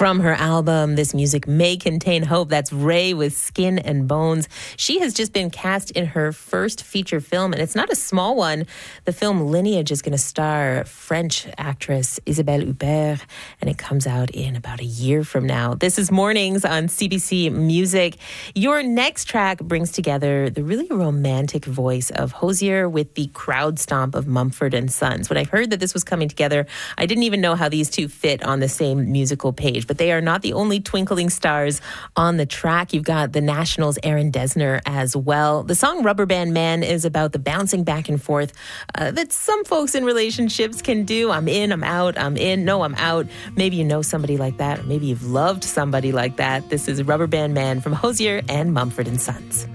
From her album, This Music May Contain Hope, that's Ray with Skin and Bones. She has just been cast in her first feature film, and it's not a small one. The film Lineage is going to star French actress Isabelle Huppert, and it comes out in about a year from now. This is Mornings on CBC Music. Your next track brings together the really romantic voice of Hozier with the crowd stomp of Mumford and Sons. When I heard that this was coming together, I didn't even know how these two fit on the same musical page. But they are not the only twinkling stars on the track. You've got the Nationals' Aaron Dessner as well. The song Rubber Band Man is about the bouncing back and forth that some folks in relationships can do. I'm in, I'm out, I'm in, no, I'm out. Maybe you know somebody like that, or maybe you've loved somebody like that. This is Rubber Band Man from Hozier and Mumford and Sons.